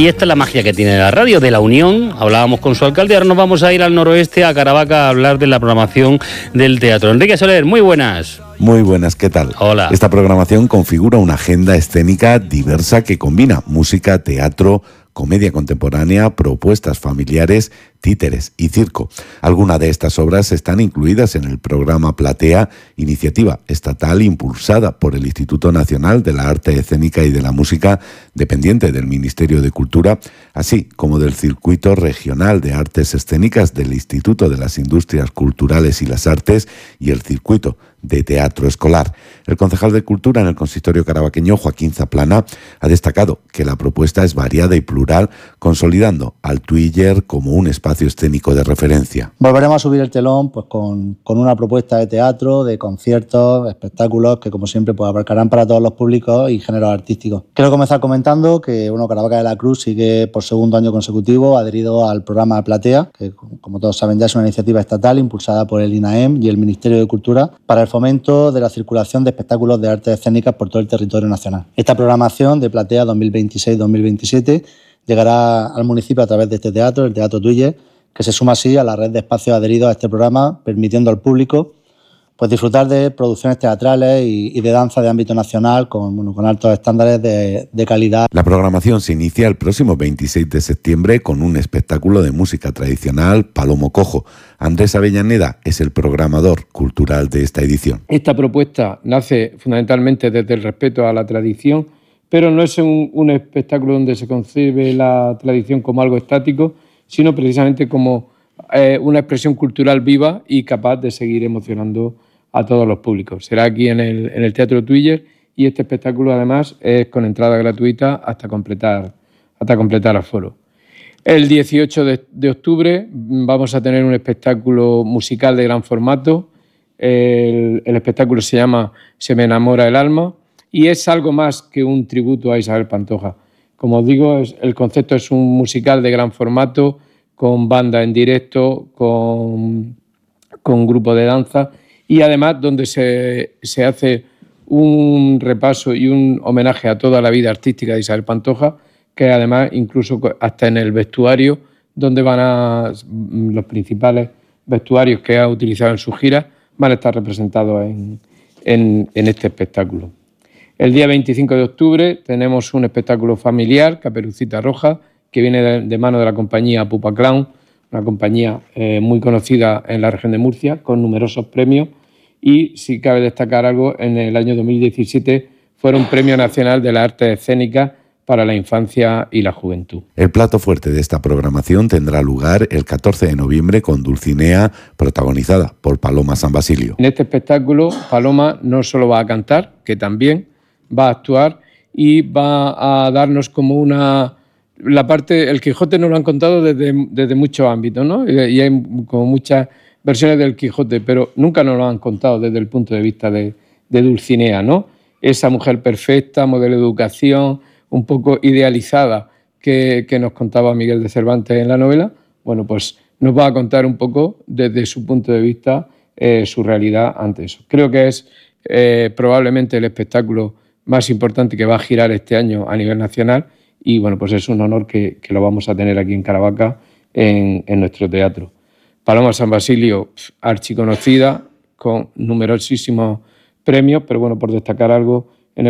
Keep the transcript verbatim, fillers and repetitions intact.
Y esta es la magia que tiene la radio, de la unión. Hablábamos con su alcalde, ahora nos vamos a ir al noroeste, a Caravaca, a hablar de la programación del teatro. Enrique Soler, muy buenas. Muy buenas, ¿qué tal? Hola. Esta programación configura una agenda escénica diversa que combina música, teatro, comedia contemporánea, propuestas familiares, títeres y circo. Algunas de estas obras están incluidas en el programa Platea, iniciativa estatal impulsada por el Instituto Nacional de la Arte Escénica y de la Música, dependiente del Ministerio de Cultura, así como del Circuito Regional de Artes Escénicas del Instituto de las Industrias Culturales y las Artes y el Circuito de Teatro Escolar. El concejal de Cultura en el consistorio carabaqueño, Joaquín Zaplana, ha destacado que la propuesta es variada y plural, consolidando al Twiller como un espacio escénico de referencia. Volveremos a subir el telón pues, con, con una propuesta de teatro, de conciertos, espectáculos que, como siempre, pues, abarcarán para todos los públicos y géneros artísticos. Quiero comenzar comentando que bueno, Caravaca de la Cruz sigue por segundo año consecutivo adherido al programa Platea, que, como todos saben, ya es una iniciativa estatal impulsada por el INAEM y el Ministerio de Cultura para el fomento de la circulación de espectáculos de artes escénicas por todo el territorio nacional. Esta programación de Platea dos mil veintiséis dos mil veintisiete llegará al municipio a través de este teatro, el Teatro Twiller, que se suma así a la red de espacios adheridos a este programa, permitiendo al público pues, disfrutar de producciones teatrales y, y de danza de ámbito nacional con, bueno, con altos estándares de, de calidad. La programación se inicia el próximo veintiséis de septiembre con un espectáculo de música tradicional, Palomo Cojo. Andrés Avellaneda es el programador cultural de esta edición. Esta propuesta nace fundamentalmente desde el respeto a la tradición, pero no es un, un espectáculo donde se concibe la tradición como algo estático, sino precisamente como eh, una expresión cultural viva y capaz de seguir emocionando a todos los públicos. Será aquí en el, en el Teatro Twiller y este espectáculo además es con entrada gratuita hasta completar, hasta completar aforo. El dieciocho de, de octubre vamos a tener un espectáculo musical de gran formato. El, el espectáculo se llama Se me enamora el alma y es algo más que un tributo a Isabel Pantoja. Como os digo, es, el concepto es un musical de gran formato, con banda en directo, con, con grupo de danza y además donde se, se hace un repaso y un homenaje a toda la vida artística de Isabel Pantoja, que además incluso hasta en el vestuario, donde van a los principales vestuarios que ha utilizado en sus giras, van a estar representados en, en, en este espectáculo. El día veinticinco de octubre tenemos un espectáculo familiar, Caperucita Roja, que viene de, de mano de la compañía Pupa Clown, una compañía eh, muy conocida en la región de Murcia, con numerosos premios. Y si cabe destacar algo, en el año dos mil diecisiete fueron Premio Nacional de las Artes Escénicas para la Infancia y la Juventud. El plato fuerte de esta programación tendrá lugar el catorce de noviembre con Dulcinea, protagonizada por Paloma San Basilio. En este espectáculo, Paloma no solo va a cantar, que también va a actuar y va a darnos como una... La parte, el Quijote nos lo han contado desde, desde muchos ámbitos, ¿no? Y, y hay como muchas versiones del Quijote, pero nunca nos lo han contado desde el punto de vista de, de Dulcinea, ¿no? Esa mujer perfecta, modelo de educación, un poco idealizada que, que nos contaba Miguel de Cervantes en la novela, bueno, pues nos va a contar un poco desde su punto de vista eh, su realidad ante eso. Creo que es eh, probablemente el espectáculo más importante que va a girar este año a nivel nacional y bueno, pues es un honor que, que lo vamos a tener aquí en Caravaca en, en nuestro teatro. Paloma San Basilio, archiconocida, con numerosísimos premios, pero bueno, por destacar algo,